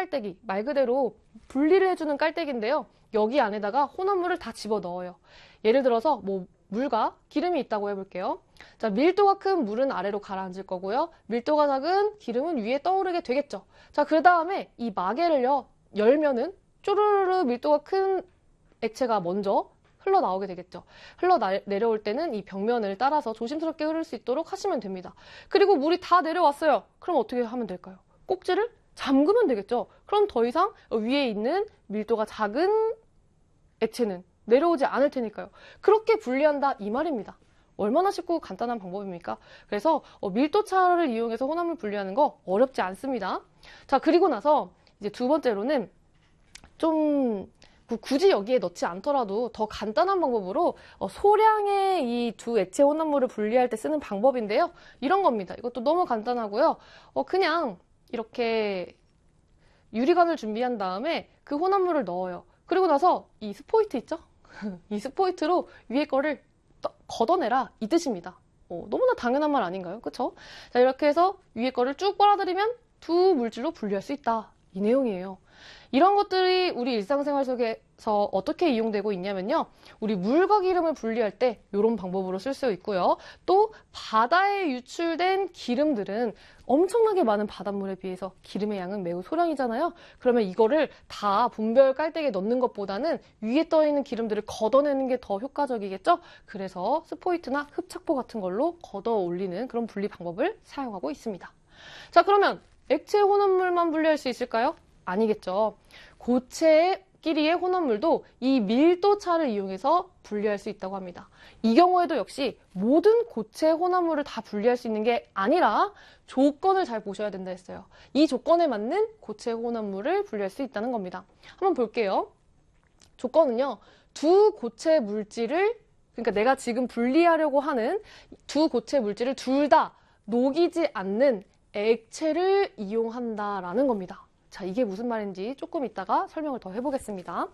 깔때기, 말 그대로 분리를 해주는 깔때기인데요. 여기 안에다가 혼합물을 다 집어넣어요. 예를 들어서 뭐 물과 기름이 있다고 해볼게요. 자, 밀도가 큰 물은 아래로 가라앉을 거고요. 밀도가 작은 기름은 위에 떠오르게 되겠죠. 자, 그 다음에 이 마개를요, 열면은 쪼르르 밀도가 큰 액체가 먼저 흘러나오게 되겠죠. 흘러내려올 때는 이 벽면을 따라서 조심스럽게 흐를 수 있도록 하시면 됩니다. 그리고 물이 다 내려왔어요. 그럼 어떻게 하면 될까요? 꼭지를 잠그면 되겠죠. 그럼 더 이상 위에 있는 밀도가 작은 액체는 내려오지 않을 테니까요. 그렇게 분리한다 이 말입니다. 얼마나 쉽고 간단한 방법입니까? 그래서 밀도차를 이용해서 혼합물 분리하는 거 어렵지 않습니다. 자, 그리고 나서 이제 두 번째로는 좀 굳이 여기에 넣지 않더라도 더 간단한 방법으로 소량의 이 두 액체 혼합물을 분리할 때 쓰는 방법인데요. 이런 겁니다. 이것도 너무 간단하고요. 그냥 이렇게 유리관을 준비한 다음에 그 혼합물을 넣어요. 그리고 나서 이 스포이트 있죠? 이 스포이트로 위에 거를 걷어내라 이 뜻입니다. 너무나 당연한 말 아닌가요? 그쵸? 자, 이렇게 해서 위에 거를 쭉 빨아들이면 두 물질로 분리할 수 있다. 이 내용이에요. 이런 것들이 우리 일상생활 속에서 어떻게 이용되고 있냐면요. 우리 물과 기름을 분리할 때 이런 방법으로 쓸 수 있고요. 또 바다에 유출된 기름들은 엄청나게 많은 바닷물에 비해서 기름의 양은 매우 소량이잖아요. 그러면 이거를 다 분별 깔때기에 넣는 것보다는 위에 떠있는 기름들을 걷어내는 게 더 효과적이겠죠? 그래서 스포이트나 흡착포 같은 걸로 걷어 올리는 그런 분리 방법을 사용하고 있습니다. 자, 그러면 액체 혼합물만 분리할 수 있을까요? 아니겠죠. 고체끼리의 혼합물도 이 밀도차를 이용해서 분리할 수 있다고 합니다. 이 경우에도 역시 모든 고체 혼합물을 다 분리할 수 있는 게 아니라 조건을 잘 보셔야 된다 했어요. 이 조건에 맞는 고체 혼합물을 분리할 수 있다는 겁니다. 한번 볼게요. 조건은요. 두 고체 물질을, 그러니까 내가 지금 분리하려고 하는 두 고체 물질을 둘 다 녹이지 않는 액체를 이용한다라는 겁니다. 자, 이게 무슨 말인지 조금 이따가 설명을 더 해보겠습니다.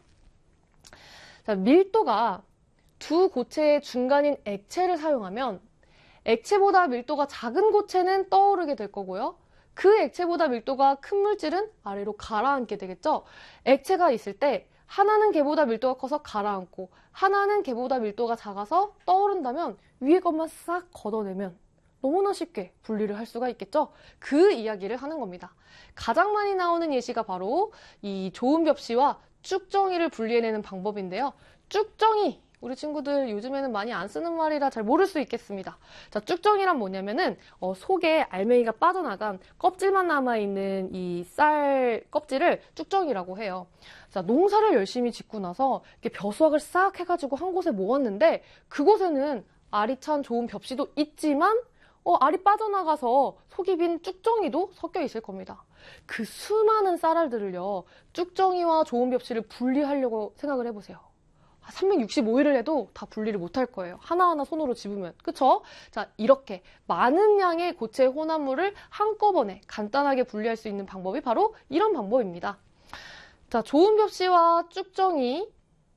자, 밀도가 두 고체의 중간인 액체를 사용하면 액체보다 밀도가 작은 고체는 떠오르게 될 거고요. 그 액체보다 밀도가 큰 물질은 아래로 가라앉게 되겠죠. 액체가 있을 때 하나는 걔보다 밀도가 커서 가라앉고 하나는 걔보다 밀도가 작아서 떠오른다면 위에 것만 싹 걷어내면 너무나 쉽게 분리를 할 수가 있겠죠? 그 이야기를 하는 겁니다. 가장 많이 나오는 예시가 바로 이 조은벽씨와 쭉정이를 분리해내는 방법인데요. 쭉정이, 우리 친구들 요즘에는 많이 안 쓰는 말이라 잘 모를 수 있겠습니다. 자, 쭉정이란 뭐냐면은 속에 알맹이가 빠져나간 껍질만 남아있는 이 쌀 껍질을 쭉정이라고 해요. 자, 농사를 열심히 짓고 나서 이렇게 벼수확을 싹 해가지고 한 곳에 모았는데 그곳에는 알이 찬 좋은 벽씨도 있지만 알이 빠져나가서 속이 빈 쭉정이도 섞여 있을 겁니다. 그 수많은 쌀알들을요, 쭉정이와 좋은 벽씨를 분리하려고 생각을 해보세요. 365일을 해도 다 분리를 못할 거예요. 하나하나 손으로 집으면. 그쵸? 자, 이렇게 많은 양의 고체 혼합물을 한꺼번에 간단하게 분리할 수 있는 방법이 바로 이런 방법입니다. 자, 좋은 벽씨와 쭉정이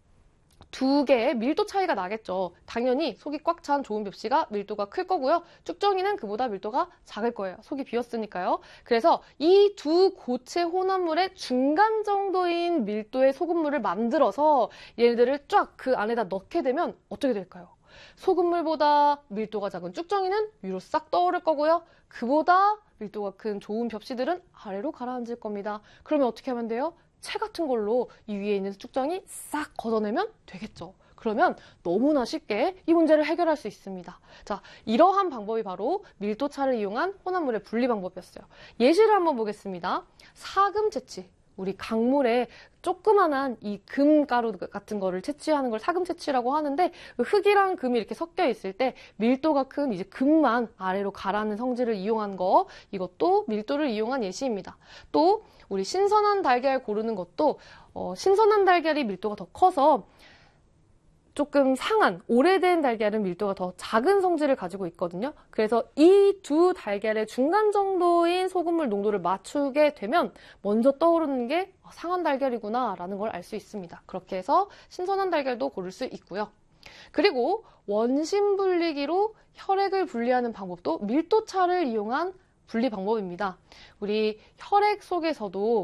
두 개의 밀도 차이가 나겠죠. 당연히 속이 꽉 찬 좋은 벽씨가 밀도가 클 거고요. 쭉정이는 그보다 밀도가 작을 거예요. 속이 비었으니까요. 그래서 이 두 고체 혼합물의 중간 정도인 밀도의 소금물을 만들어서 얘네들을 쫙 그 안에다 넣게 되면 어떻게 될까요? 소금물보다 밀도가 작은 쭉정이는 위로 싹 떠오를 거고요. 그보다 밀도가 큰 좋은 벽씨들은 아래로 가라앉을 겁니다. 그러면 어떻게 하면 돼요? 채 같은 걸로 이 위에 있는 쭉정이 싹 걷어내면 되겠죠. 그러면 너무나 쉽게 이 문제를 해결할 수 있습니다. 자, 이러한 방법이 바로 밀도차를 이용한 혼합물의 분리 방법이었어요. 예시를 한번 보겠습니다. 사금 채취. 우리 강물에 조그만한 이 금가루 같은 거를 채취하는 걸 사금 채취라고 하는데 흙이랑 금이 이렇게 섞여 있을 때 밀도가 큰 이제 금만 아래로 가라앉는 성질을 이용한 거, 이것도 밀도를 이용한 예시입니다. 또 우리 신선한 달걀 고르는 것도 신선한 달걀이 밀도가 더 커서 조금 상한, 오래된 달걀은 밀도가 더 작은 성질을 가지고 있거든요. 그래서 이 두 달걀의 중간 정도인 소금물 농도를 맞추게 되면 먼저 떠오르는 게 상한 달걀이구나 라는 걸 알 수 있습니다. 그렇게 해서 신선한 달걀도 고를 수 있고요. 그리고 원심 분리기로 혈액을 분리하는 방법도 밀도차를 이용한 분리 방법입니다. 우리 혈액 속에서도